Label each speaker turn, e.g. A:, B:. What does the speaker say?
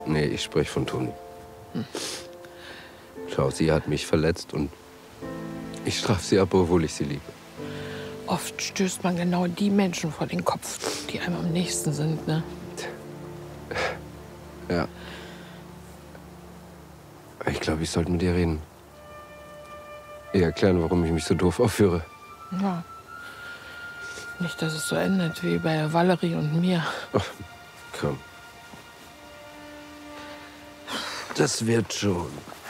A: Nee, ich spreche von Toni. Schau, sie hat mich verletzt und ich strafe sie ab, obwohl ich sie liebe.
B: Oft stößt man genau die Menschen vor den Kopf, die einem am nächsten sind, ne?
A: Ja. Ich glaube, ich sollte mit ihr reden. Ihr erklären, warum ich mich so doof aufführe.
B: Ja. Nicht, dass es so endet wie bei Valerie und mir.
A: Ach, komm. Das wird schon.